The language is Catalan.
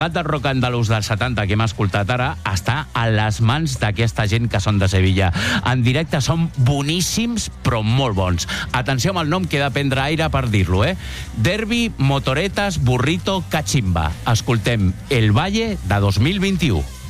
del rock andalús dels 70 que hem escoltat ara està a les mans d'aquesta gent que són de Sevilla. En directe són boníssims, però molt bons. Atenció amb el nom, que he de prendre aire per dir-lo, Derbi, Motoretas, Burrito, Cachimba. Escoltem El Valle de 2021.